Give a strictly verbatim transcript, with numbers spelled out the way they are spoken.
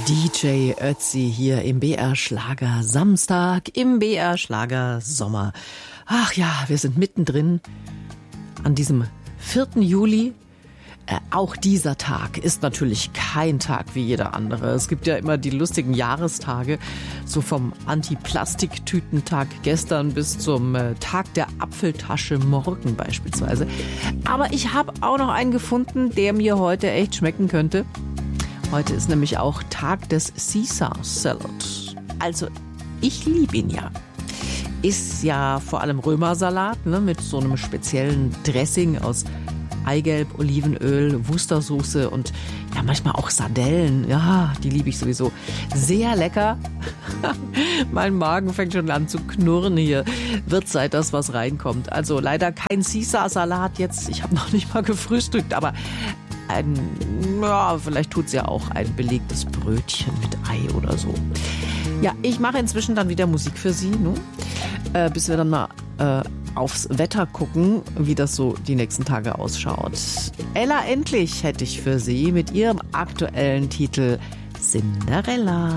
D J Ötzi hier im B R Schlager Samstag, im B R Schlager Sommer. Ach ja, wir sind mittendrin an diesem vierten Juli. Äh, auch dieser Tag ist natürlich kein Tag wie jeder andere. Es gibt ja immer die lustigen Jahrestage, so vom Anti-Plastiktütentag gestern bis zum äh, Tag der Apfeltasche morgen beispielsweise. Aber ich habe auch noch einen gefunden, der mir heute echt schmecken könnte. Heute ist nämlich auch Tag des Caesar Salad. Also, ich liebe ihn ja. Ist ja vor allem Römersalat, ne, mit so einem speziellen Dressing aus Eigelb, Olivenöl, Worcestersoße und ja, manchmal auch Sardellen. Ja, die liebe ich sowieso. Sehr lecker. Mein Magen fängt schon an zu knurren hier. Wird Zeit, dass was reinkommt. Also leider kein Caesar-Salat jetzt. Ich habe noch nicht mal gefrühstückt, aber ein, ja, vielleicht tut's ja auch ein belegtes Brötchen mit Ei oder so. Ja, ich mache inzwischen dann wieder Musik für Sie, ne? äh, bis wir dann mal äh, aufs Wetter gucken, wie das so die nächsten Tage ausschaut. Ella Endlich hätte ich für Sie mit ihrem aktuellen Titel Cinderella.